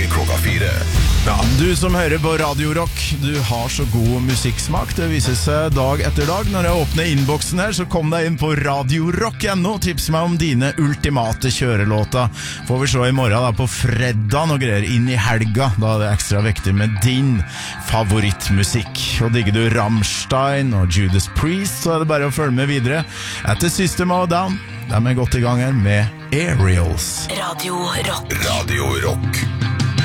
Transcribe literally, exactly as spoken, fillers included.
hverdager klokka fire. Ja, du som hører på Radio Rock, du har så god musikksmak. Det viser seg dag etter dag. Når jeg åpner innboksen her, så kom deg inn på radio rock punktum no. Tips meg om dine ultimate kjørelåter. Får vi se i morgen da på fredag og greier inn i helga. Da er det ekstra viktig med din favorittmusikk. Og digger du Rammstein og Judas Priest, så er det bare å følge med videre. Etter System of a Down, de er godt i gang her med Aerials. Radio Rock. Radio Rock.